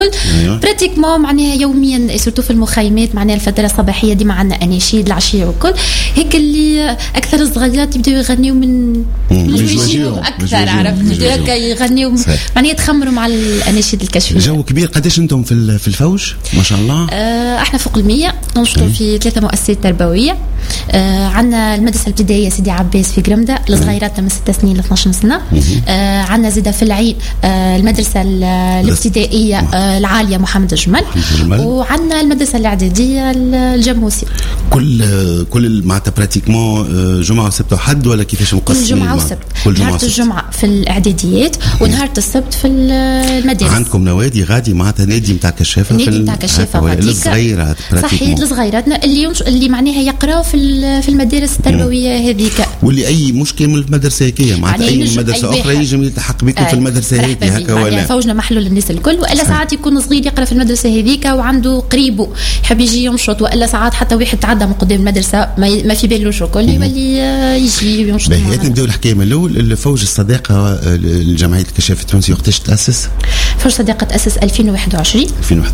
براتيكمون معناها يوميا سورتو في المخيمات معناها الفتره الصباحيه ديما عندنا اناشيد العشيه وكل هيك اللي اكثر الصغيرات يبداو يغنيو من اكثر عرفت يبداو هكا يغنيو معناها يتخمروا مع الاناشيد الكشفيه. جو كبير. قداش انتم في الفوج ما شاء الله؟ احنا فوق 100 ننشطوا في 3 مؤسسات تربويه. عندنا المدرسه الابتدائيه سيدي عباس في قرمده الصغيرات من 6 سنين ل 12 سنه. عندنا زيدا في العين المدرسه الابتدائيه العاليه محمد الجمل. وعندنا المدرسه الاعداديه الجموسي. كل معناتها براتيكمون جمعه وسبت وحد ولا كيفاش مقسمين؟ كل جمعه وسبت. نهار الجمعه في الاعداديات ونهار السبت في المدارس. عندكم نوادي غادي معناتها نادي نتاع كشافه في نادي نتاع كشافه للصغيرات صحيح للصغيراتنا اللي معناها يقراوا في المدارس التربويه هذيك واللي اي مشكل من المدرسه هيك معناتها اي مدرسه اخرى يجي يلتحق بكم في المدرسه هذيك هكا ولا فوجنا محلول للناس الكل. والا ساعات يكون صغير يقرا في المدرسه هذيك وعنده قريبه يحب يجي ينشط. والا ساعات حتى واحد تعدى من قدام المدرسه ما في بالوش الكل يولي يجي ينشط. نبداو الحكايه من الاول. الفوج الصداقه الجمعيه الكشافه التونسيه وقتاش تاسس؟ فوج صداقه تاسس 2021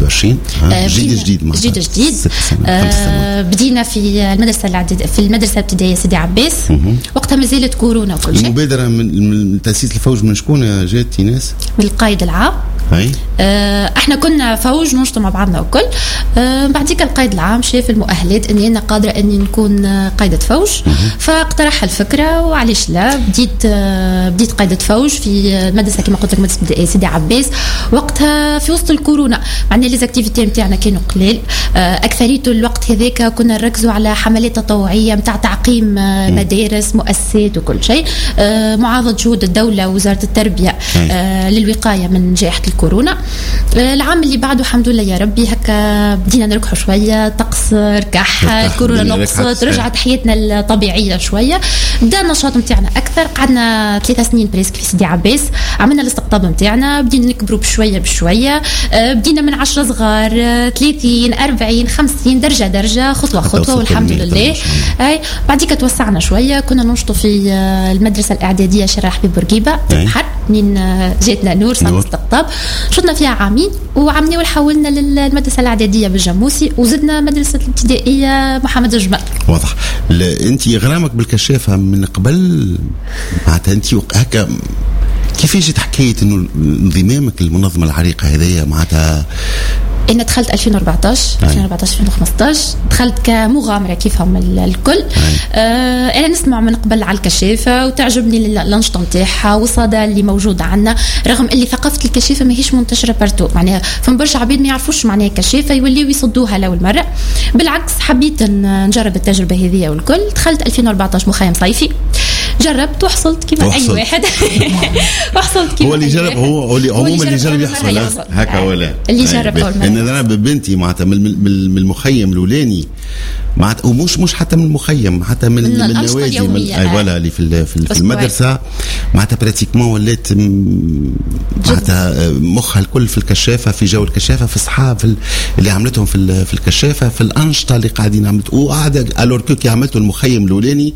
جديد 6 سنوات. بدينا في المدرسه الابتدائيه سيدي عباس. وقتها ما زالت كورونا وكل شيء. المبادره من تاسيس الفوج من شكون جات ناس؟ من القائد العام. احنا كنا فوج ننشطوا مع بعضنا وكل. بعديك القائد العام شاف المؤهلات اني انا قادره اني نكون قائده فوج. فاقترح الفكره وعليش لا بديت قائده فوج في المدرسه كما قلت لك مدرسه سيدي عباس. وقتها في وسط الكورونا معناها لي زاكتيفيتي نتاعنا كانوا قليل. اكثريه الوقت هذاك كنا نركزوا على حملات تطوعيه نتاع تعقيم مدارس مؤسسات وكل شيء. معارضه جهود الدوله ووزاره التربيه للوقايه من جائحه الكورونا. العام اللي بعده الحمد لله يا ربي هكا بدينا نركحوا شويه طقس ركح الكورونا نقصت رجعت حياتنا الطبيعيه شويه. بدا النشاط نتاعنا اكثر. قعدنا 3 سنين بريسك في سيدي عباس. عملنا الاستقطاب نتاعنا بدينا نكبروا بشويه بدينا من 10 صغار 30 40 50 درجه خطوه والحمد لله. بعديك توسعنا شويه. كنا ننشطوا في المدرسه الاعداديه شارع حبيب بورقيبه البحر منين جاتنا نور صار الاستقطاب. شطنا فيها عامين وعملنا وحولنا للمدرسه الاعداديه بالجموسي وزدنا مدرسه الابتدائيه محمد الجمل. واضح. انت غرامك بالكشافه من قبل معناتها انت هكا كيفاش حكيت انه انضمامك للمنظمه العريقه هذيا معناتها؟ أنا دخلت 2015 دخلت كمغامرة كيفهم الكل. أنا نسمع من قبل على الكشافة وتعجبني الأنشطة نتاعها والصدى اللي موجودة عنا رغم اللي ثقافة الكشافة ما هيش منتشرة بارتو معناها فم برشا عبيد ما يعرفوش معناها كشافة يوليوا يصدوها لأول مرة. بالعكس حبيت نجرب التجربة هذه والكل. دخلت 2014 مخيم صيفي جربت وحصلت كما أي واحد وحصلت كما هو اللي جرب هو اللي جرب يحصل هكا ولا اللي جرب أول مرة. أنا بنتي معناتها من المخيم الأولاني معناتها ومش حتى من المخيم حتى من النوادي ولا اللي في المدرسة معناتها براتيكمون ولات معناتها مخها الكل في الكشافة في جو الكشافة في الصحاب اللي عملتهم في الكشافة في الأنشطة اللي قاعدين عملت وقاعدة ألور كي عملتوا المخيم الأولاني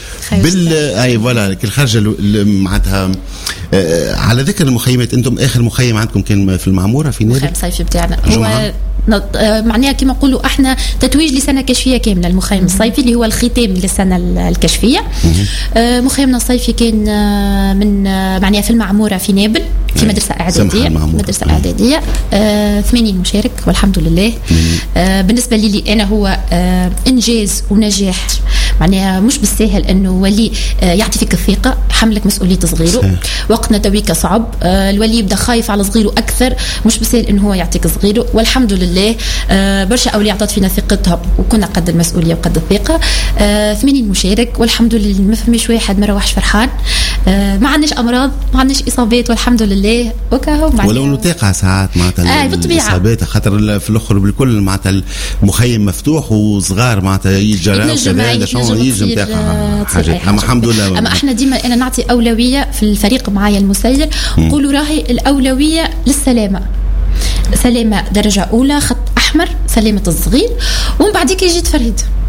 فوالا كل خرجه معناتها. على ذكر المخيمات انتم اخر مخيم عندكم كان في المعموره في نادي المخيم الصيفي بتاعنا هو معناها كما نقولوا احنا تتويج لسنه كشفيه كامله. المخيم الصيفي اللي هو الختام للسنه الكشفيه. مخيمنا الصيفي كان من معناها في المعموره في نابل في مدرسه اعداديه 80 مشارك والحمد لله. بالنسبه لي انا هو انجاز ونجاح معناها مش بالسهل انه ولي يعطي فيك الثقه حملك مسؤوليه صغيره. وقتنا تويك صعب الولي يبدا خايف على صغيره اكثر مش بالسهل انه هو يعطيك صغيره والحمد لله برشا اولياء عطات فينا ثقتهم وكنا قد المسؤوليه وقد الثقه. 80 مشارك والحمد لله ما فماش واحد ما روحش فرحان. ما عندناش امراض ما عندناش اصابات والحمد لله وكاهو ولو نتاقع ساعات معناتها الاصابات خاطر في الاخر بالكل معناتها المخيم مفتوح وصغار معناتها يجرى وكذا يجي نتاقع حاجات اما الحمد لله. اما احنا ديما انا نعطي اولويه في الفريق معايا المسير نقولوا راهي الاولويه للسلامه. سلامه درجه اولى خط احمر سلامه الصغير ومن بعديك يجي تفريد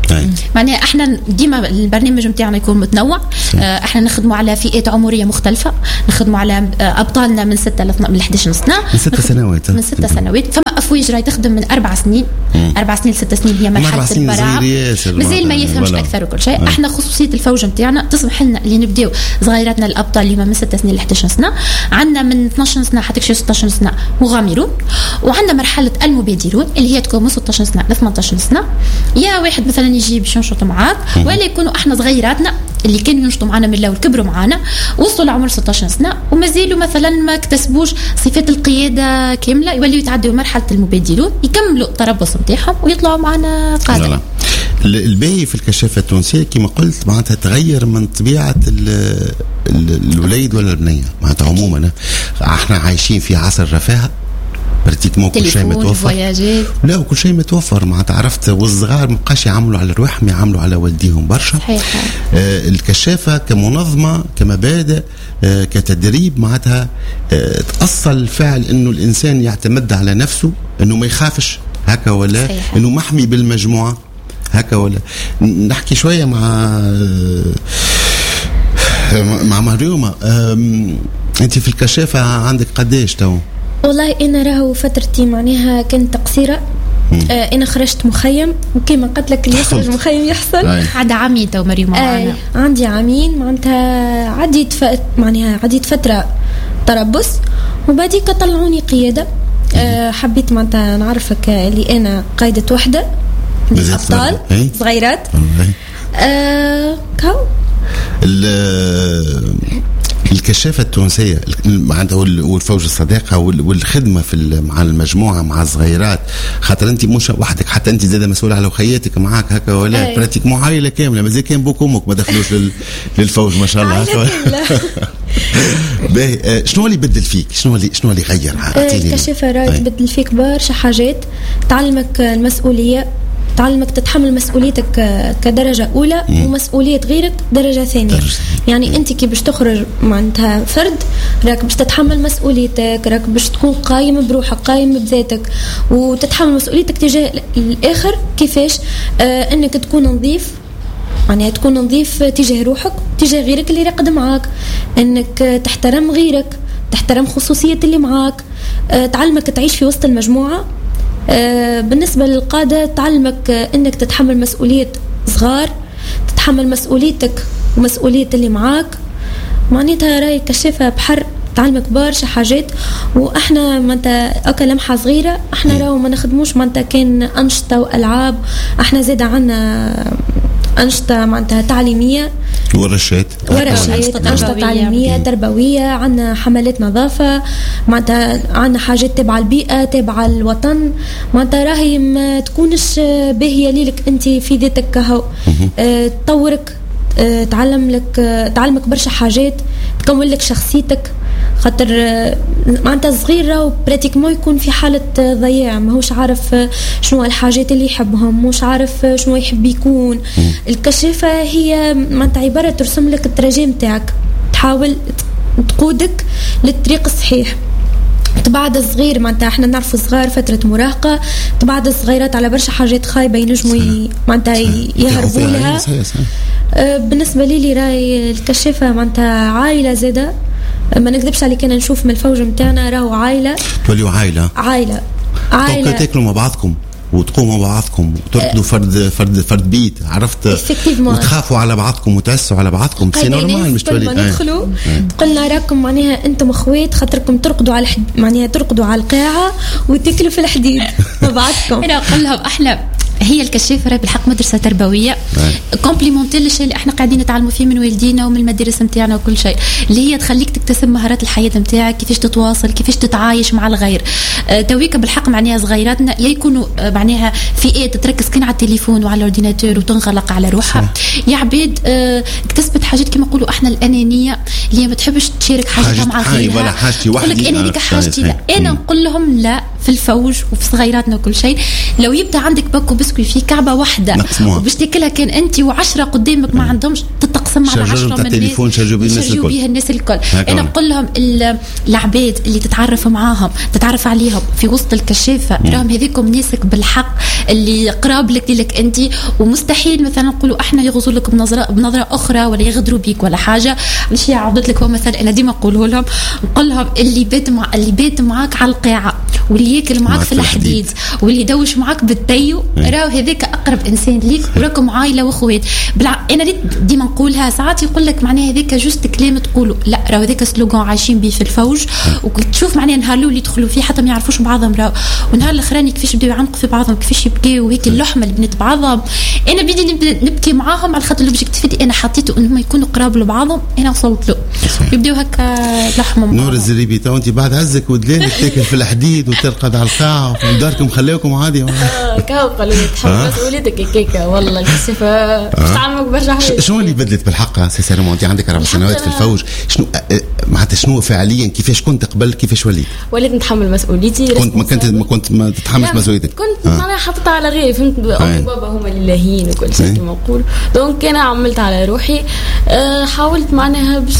معناها احنا ديما البرنامج نتاعنا يكون متنوع. احنا نخدموا على فئات عمريه مختلفه، نخدموا على ابطالنا من 6 ل 11 سنه، من 6 سنوات من 6 سنوات. فما افواج راهي تخدم من 4 سنين، 4 سنين 6 سنين هي مرحله البراعه، مازال ما يفهمش اكثر وكل شيء. احنا خصوصيه الفوج نتاعنا تسمح لنا اللي نبداو صغيراتنا الابطال اللي من 6 سنين ل 11 سنه، عندنا من 12 سنه حتى 16 سنه مغامرون، وعندنا مرحله المبادرون اللي هي تكون من 16 سنه ل 18 سنه. يا واحد مثلا يجي باش ينشط معاك، ولا يكونوا احنا صغيراتنا اللي كانوا ينشطوا معنا من الاول كبروا معنا وصلوا لعمر 16 سنه ومازالوا مثلا ما اكتسبوش صفات القياده كامله، يوليوا يتعدوا مرحله المبادرون، يكملوا التربص نتاعهم ويطلعوا معنا قادة. الباقي في الكشافه التونسيه كما قلت معناتها تغير من طبيعه الوليد ولا البنيه، معناتها عموما احنا عايشين في عصر رفاهه، براتيكمون كل شيء متوفر، لا وكل شيء متوفر معناتها عرفت، والصغار ما بقاش يعملوا على روحهم، يعملوا على والديهم برشا. الكشافه كمنظمه كمبادئ كتدريب معناتها تأصل فعل انه الانسان يعتمد على نفسه، انه ما يخافش هكا ولا انه محمي بالمجموعه هكا ولا. نحكي شويه مع مريومه، انت في الكشافه عندك قداش تو؟ والله انا راهو فترتي معناها كانت قصيره. انا خرجت مخيم، وكما قلت لك اللي يخرج مخيم يحصل. عاد عامين تو مريومه. عندي عامين معناتها عديت فتره تربص، وبعديك طلعوني قياده. حبيت معناتها نعرفك اللي انا قايده وحده من ابطال صغيرات. الكشافه التونسيه معناتها والفوج الصديقه والخدمه مع المجموعه مع الصغيرات، خاطر انت مش وحدك، حتى انت زاده مسؤوله على وخياتك معاك هكا ولا براتيك مو عائله كامله، مازال كان بوك وامك ما دخلوش للفوج ما شاء الله هكا. باهي، شنو اللي بدل فيك؟ شنو اللي غير؟ الكشافه راهي تبدل فيك برشا حاجات، تعلمك المسؤوليه، تعلمك تتحمل مسؤوليتك كدرجة أولى ومسؤولية غيرك درجة ثانية. يعني أنت كي باش تخرج معناتها فرد، راك باش تتحمل مسؤوليتك، راك باش تكون قايم بروحك، قايم بذاتك، وتتحمل مسؤوليتك تجاه الآخر. كيفاش؟ أنك تكون نظيف، يعني تكون نظيف تجاه روحك تجاه غيرك اللي راقد معاك، أنك تحترم غيرك، تحترم خصوصية اللي معاك، تعلمك تعيش في وسط المجموعة. بالنسبة للقادة تعلمك أنك تتحمل مسؤولية صغار، تتحمل مسؤوليتك ومسؤولية اللي معاك. معناتها راي كشافة بحر تعلمك برشا حاجات. واحنا معناتها اكا لمحة صغيرة، احنا راهو ما نخدموش معناتها كان أنشطة وألعاب، احنا زاد عنا أنشطة معناتها تعليمية، ورشات أنشطة تعليمية تربوية، عنا حملات نظافة، معناتها عنا حاجات تبع البيئة تبع الوطن. معناتها راهي ما تكونش باهية ليك أنت في ذاتك كهو، تطورك، تعلمك برشا حاجات، تكون لك شخصيتك. خاطر معناتها صغير راهو براتيكمون يكون في حالة ضياع، ماهوش عارف شنو الحاجات اللي يحبهم، مش عارف شنو يحب يكون. الكشافة هي معناتها عبارة ترسم لك التراجيم تاعك، تحاول تقودك للطريق الصحيح. تبعد الصغير معناتها احنا نعرفوا الصغار فترة مراهقة، تبعد الصغيرات على برشا حاجات خايبة ينجموا معناتها يهربوا لها. بالنسبة لي راي الكشافة معناتها عائلة زادة، ما نكذبش عليك، انا نشوف من الفوج نتاعنا راهو عائله، توليوا عائله تاكلوا مع بعضكم وتقوموا مع بعضكم وترقدوا فرد بيت، عرفت، وتخافوا على بعضكم وتأسوا على بعضكم. سي نورمال مش تولي ندخلوا قلنا راكم معناها انتم اخوات، خاطركم ترقدوا على معناها ترقدوا على القاعه وتاكلوا في الحديد مع بعضكم. انا نقول لهم احنا هي الكشافة راهي بالحق مدرسة تربوية كومبليمونتي للشيء اللي احنا قاعدين نتعلموا فيه من والدينا ومن المدارس نتاعنا وكل شيء، اللي هي تخليك تكتسب مهارات الحياة نتاعك، كيفاش تتواصل، كيفاش تتعايش مع الغير. تويك بالحق معناها صغيراتنا يا يكونوا معناها فئات تركز كان على التليفون وعلى الاورديناتور وتنغلق على روحها، يا عبيد اكتسبت حاجات كما نقولوا احنا الانانيه اللي هي ما تحبش تشارك حاجتها مع غيرها، ولا حاجتي وحدي، تقول لك انا ليك حاجتي. لا، انا نقول لهم لا، في الفوج وفي صغيراتنا وكل شيء لو يبدا عندك باكو بسكوي في كعبه واحده وباش تاكلها كان انت و10 قدامك ما عندهمش، تتقصى تقسم على 10 من التليفون شارجوا بيه الناس الكل. انا نقول لهم العباد اللي تتعرف معاهم تتعرف عليهم في وسط الكشافه راهم هذيكم ناسك بالحق اللي قراب لك انت، ومستحيل مثلا نقولوا احنا يغزوا لك بنظره اخرى ولا يغدروا بيك ولا حاجه. علاش عرضت لك هو مثلا انا ديما نقول لهم اللي بيت معاك على القاعه واللي ياكل معاك في الحديد واللي يدوش معاك بالتيو راهو هذاك اقرب انسان ليك وراكم عائله واخوات. انا ديما نقولها ساعات يقول لك معناها هذاك جوست كلام تقوله، لا راهو هذاك سلوغان عايشين به في الفوج. وتشوف معناها نهار الاول يدخلوا فيه حتى ما يعرفوش بعضهم راهو، ونهار الاخراني كيفاش يبداو يعنقوا في بعضهم كيفاش يبكيوا وهيك اللحمه اللي بنت بعضهم. انا بدي نبكي معاهم على خاطر الاوبجيكتيف اللي انا حطيته انهم يكونوا قراب لبعضهم انا وصلت له. يبداو هكا لحمه نور الزريبي تو انت بعد عزك ودلانك تاكل في الحديد وترقد على القاعه في داركم خليكم عادي. كاو قالوا لي تحب مسؤوليتك كيكه والله الكشافه تعلمك برشا حاجات. شنو اللي بدلت بالحق سيسيرمون؟ انت عندك 4 سنوات في الفوج، شنو معناتها شنو فعليا كيفاش كنت قبل كيفاش وليت نتحمل مسؤوليتي؟ كنت ما تتحملش مسؤوليتك؟ كنت انا حطيتها على غيري، فهمت؟ امي وبابا هما اللي لاهين وكل شيء كما نقول، دونك انا عملت على روحي. حاولت معناها باش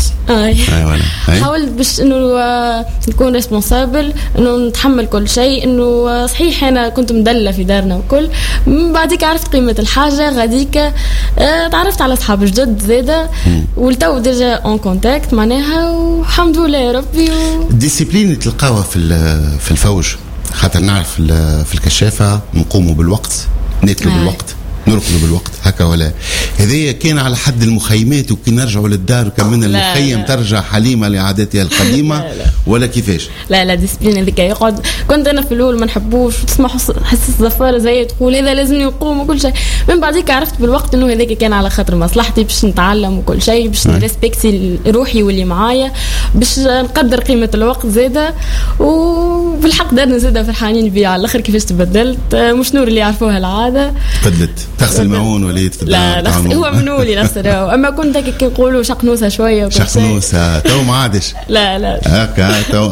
حاولت باش انه نكون ريسبونسابل، انه نتحمل كل شيء. انه صحيح انا كنت مدلة في دارنا وكل، بعديك عرفت قيمة الحاجة. غاديك تعرفت على اصحاب جدد زاده والتو ديجا اون كونتاكت معناها، والحمد لله يا ربي. الديسيبلين تلقاوها في الفوج، خاطر نعرف في الكشافة نقوموا بالوقت، ناكلوا بالوقت، نرقدوا بالوقت هكا، ولا هذايا كان على حد المخيمات وكي نرجعوا للدار وكان من المخيم ترجع حليمة لعاداتها القديمة؟ لا. ولا كيفاش؟ لا ديسبلين هذيك يقعد. كنت انا في الاول ما نحبوش، تسمع حس الزفاره زي تقول هذا لازم يقوم وكل شيء. من بعديك عرفت بالوقت انه هذاك كان على خاطر مصلحتي، باش نتعلم وكل شيء، باش نريسبكتي روحي واللي معايا، باش نقدر قيمه الوقت زاده. وبالحق دارنا زاده فرحانين بيا على الاخر كيفاش تبدلت. مش نور اللي يعرفوها العاده بدلت تغسل معون وليت لا هو منولي نغسل. اما كنت هيك نقولوا شقنوسه شويه شقنوسه تو ما عادش. لا هكا تو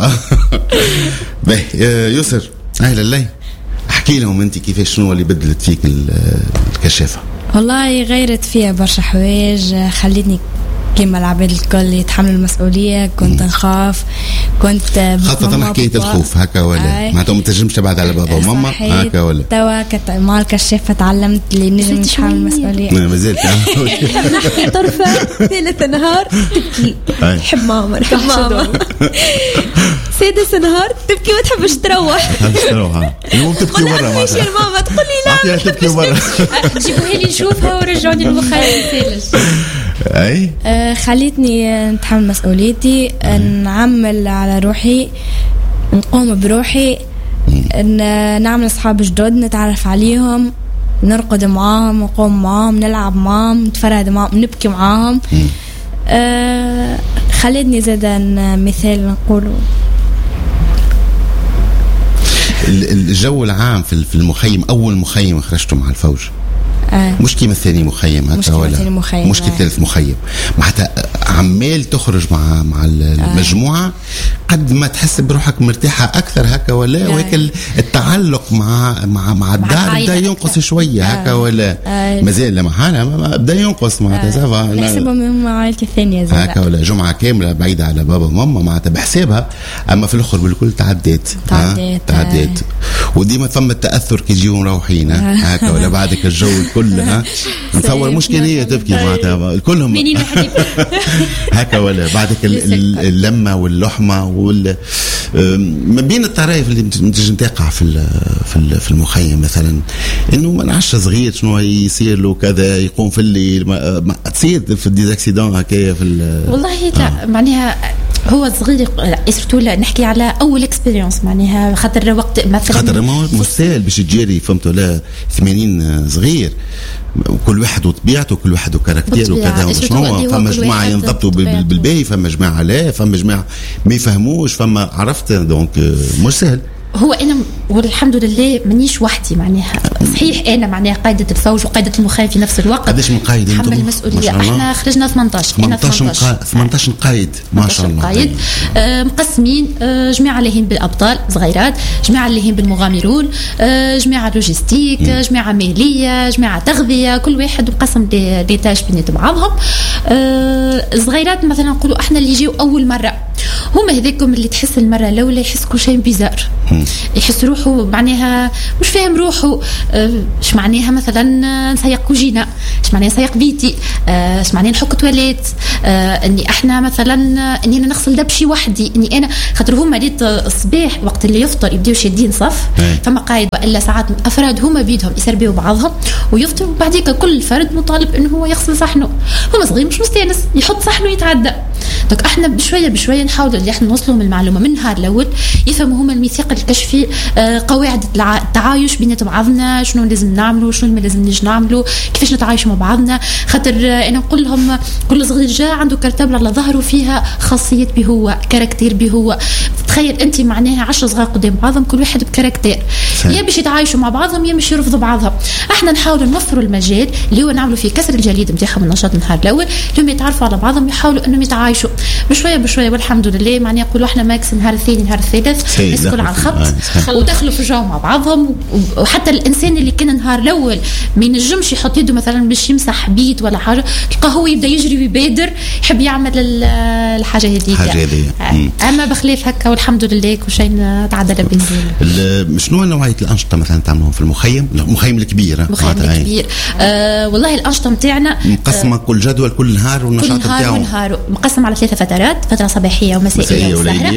يسر اهلا لله، احكي لهم انت كيفاش شنو اللي بدلت فيك الكشافه؟ والله غيرت فيها برشا حوايج، خلتني كيما العباد الكل يتحمل المسؤوليه. كنت نخاف، كنت خاصة حكاية الخوف هكا ولا معناتها ما تنجمش تبعد على بابا وماما هكا ولا؟ توا مع الكشافة تعلمت اللي نجم نتحمل المسؤولية. ما زلت نحكي طرفة ثالث نهار تبكي تحب ماما سادس نهار تبكي ما تحبش تروح. اليوم تبكي برا معناتها ماما تقول لي لا تبكي برا، جيبوها لي نشوفها ورجعوني المخيم. اي خليتني نتحمل مسؤوليتي، نعمل على روحي، نقوم بروحي، نعمل اصحاب جدد، نتعرف عليهم، نرقد معاهم، نقوم معاهم، نلعب معاهم، نتفرد معاهم، نبكي معاهم. خلتني زادا مثال نقوله الجو العام في المخيم. اول مخيم خرجتوا مع الفوج مش كيما الثاني مخيم هكا ولا مش كيما الثالث مخيم، معناتها عمال تخرج مع المجموعه قد ما تحس بروحك مرتاحه اكثر هكا ولا؟ وهيك التعلق مع الدار بدا ينقص شويه هكا ولا مازال لما حاله بدا ينقص معناتها سافا نحسبهم عائلتي الثانيه زي هكا ولا جمعه كامله بعيده على بابا وماما معناتها بحسابها، اما في الاخر بالكل تعديت وديما ثم التاثر كي يجيو مروحين هكا ولا بعدك الجو الكل نتصور مش كان هي تبكي معناتها كلهم هكا ولا بعدك اللمه واللحمه ما بين الطرائف اللي تنجم تقع في المخيم مثلا، انه ما نعرفش صغير شنو يصير له كذا يقوم في الليل ما تصير في الديزاكسيدون هكايا والله لا معناها هو صغير سورتو نحكي على اول اكسبيرينس معناها خاطر وقت مثلا خاطر ما مستاهل باش تجري فهمتوا لا 80 صغير وكل واحد وطبيعته وكل واحد وكاركتيره وكذا وشنو. فما جماعه ينضبطوا بالباهي، فما جماعه لا، فما جماعه ما يفهموش، فما عرفت دونك مش سهل هو انا والحمد لله مانيش وحدي معناها صحيح انا معناها قائده الفوج وقائده المخيم في نفس الوقت. قداش من قائد انتم؟ تحمل المسؤوليه. احنا خرجنا 18 قائد ما شاء الله. قائد مقسمين جماعه اللي بالابطال صغيرات، جماعه اللي بالمغامرون، جماعه لوجيستيك، جماعه ماليه، جماعه تغذيه، كل واحد مقسم دي تاش بين بعضهم. صغيرات مثلا نقولوا احنا اللي يجيو اول مره هما هذاكم اللي تحس المره الاولى يحس كل شيء بيزار، يحس روحه معناها مش فاهم روحه. اش معناها مثلا نسيق كوجينه، اش معناها نسيق بيتي، اش معناها نحك تواليت، اني احنا مثلا اني انا نغسل دبشي وحدي، اني انا خاطر هما ريت الصباح وقت اللي يفطر يبداو شادين صف، فما قايد والا ساعات افراد هما بيدهم يسربيوا بعضهم ويفطروا، وبعديك كل فرد مطالب انه هو يغسل صحنه. هما صغير مش مستانس يحط صحنه يتعدى. دونك احنا بشويه بشويه نحاول اللي احنا نوصلهم المعلومه من النهار الاول، يفهموا هما الميثاق الكشفي، قواعد التعايش بين بعضنا، شنو لازم نعملوا شنو ما لازمناش نعملوا، كيفاش نتعايشوا مع بعضنا. خاطر انا نقول لهم كل صغير جاء عنده كرتبله على ظهره فيها خاصيه به هو، كاركتير به هو. تخيل انت معناها 10 صغار قدام بعضهم كل واحد بكاركتير، يا باش يتعايشوا مع بعضهم يا باش يرفضوا بعضهم. احنا نحاولوا نوفروا المجال اللي هو نعملوا فيه كسر الجليد نتاعهم النشاط النهار الاول، لهم يتعرفوا على بعضهم، يحاولوا انهم يتعايشوا بشويه بشويه. والحمد لله معناها يقولوا احنا ماكس نهار الثاني نهار الثالث يسكن على الخط ودخلوا في الجو مع بعضهم. وحتى الانسان اللي كان النهار الاول ما ينجمش يحط يده مثلا باش يمسح بيت ولا حاجه، تلقاه هو يبدا يجري ويبادر يحب يعمل الحاجه هذيك. اما بخلاف هكا والحمد لله كل شيء تعدل بنزين. شنو نوعيه الانشطه مثلا تعملوهم في المخيم؟ المخيم الكبير. المخيم الكبير والله الانشطه نتاعنا مقسمه كل جدول كل نهار والنشاط نتاعو مقسم على 3 فترات، فتره صباحيه ومسائيه وسهره.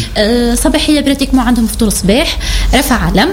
صباحيه براتيكمون عندهم فطور الصباح، رفع علم،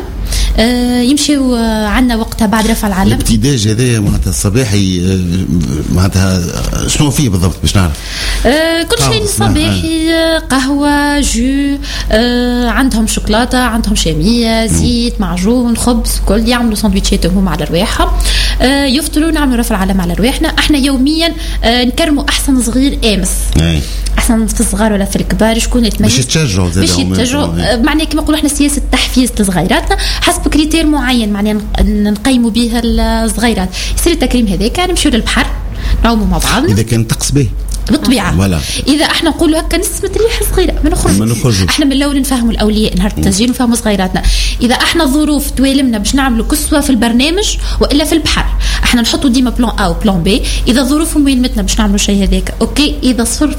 يمشيوا عندنا وقتها بعد رفع العلم. الابتداج هذا معناتها الصباحي معناتها شنو فيه بالضبط باش نعرف؟ كل شيء صباحي، قهوه، جو، عندهم شوكولاته، عندهم شاميه، زيت، معجون، خبز، كل يعملوا سندويتشات هم على رواحهم، يفطروا، نعملوا رفع العلم على رواحنا. احنا يوميا نكرموا احسن صغير امس، احسن في الصغار ولا في الكبار، شكون يتميز باش يتشجعوا معناها كما نقولوا احنا سياسه تحفيز لصغيراتنا حسب كريتير معين، معناها نقيموا به الصغيرات. يصير التكريم هذاك نمشيو للبحر نعوموا مع بعض اذا كان طقس به بالطبيعه. ولا. اذا احنا نقولوا هكا نسمه ريحه صغيره ما نخرجوش. احنا من الاول نفهموا الاولياء نهار التسجيل نفهموا صغيراتنا. اذا احنا الظروف توالمنا باش نعملوا كسوه في البرنامج والا في البحر، احنا نحطوا ديما بلان A وبلان B. اذا ظروفهم وين متنا باش نعملوا شيء هذاك اوكي. اذا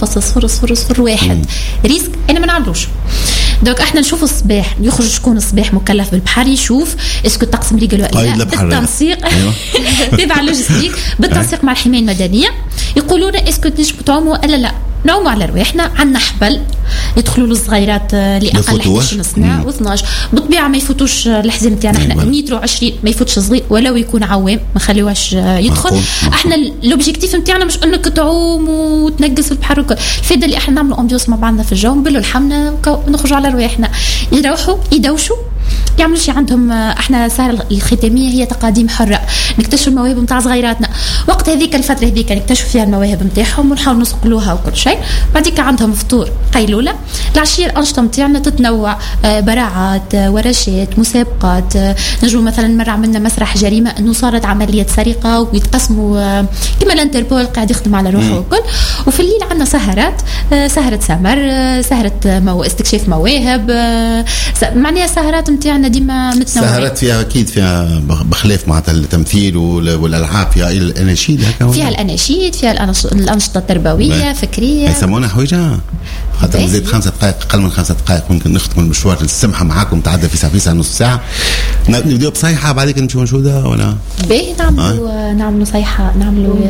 0.001 ريسك انا ما نعملوش. دونك احنا نشوفوا الصباح يخرج شكون الصباح مكلف بالبحر، يشوف اسكو الطقس مليقل ولا لا، بالتنسيق تبع اللوجستيك بالتنسيق مع الحمايه المدنيه. يقولوا لنا اسكو تنجموا تعوموا ولا لا. نعوموا على رواحنا، عندنا حبل يدخلوا للصغيرات لاقل 11 سنه و12. بالطبيعه ما يفوتوش الحزام تاعنا احنا متر و20 ما يفوتش صغير ولو يكون عوام ما خليوهاش يدخل. احنا الاوبجيكتيف نتاعنا مش انك تعوم وتنقص في البحر وكل. الفائده اللي احنا نعملوا امبيوس مع بعضنا في الجو، نبلوا الحمنا ونخرجوا على رواحنا، يروحوا يدوشوا يعملوا شيء عندهم. احنا سهره الختاميه هي تقاديم حره، نكتشفوا المواهب نتاع صغيراتنا. وقت هذيك الفتره هذيك نكتشفوا فيها المواهب نتاعهم ونحاول نصقلوها وكل شيء. بعديك عندهم فطور قيلوله. العشيه الانشطه نتاعنا تتنوع، براعات، ورشات، مسابقات. نجوا مثلا مره عملنا مسرح جريمه انه صارت عمليه سرقه ويتقسموا كما الانتربول قاعد يخدم على روحه وكل. وفي الليل عندنا سهرات، سهره سمر، سهره استكشاف مواهب، معناها سهرات نتاعنا ديما متنوعه. سهرات فيها اكيد فيها بخلاف معناتها التمثيل والالعاب، فيها الاناشيد هكا، فيها الاناشيد، فيها الانشطه التربويه فكريه. يسمونها حويجه خاطر زيد 5 دقائق اقل من 5 دقائق ممكن نختم المشوار. السمحه معاكم تعدى في ساعه نص ساعه. نبداو بصيحه بعدين نمشيو نشوده ولا باهي نعملوا صيحه، نعملوا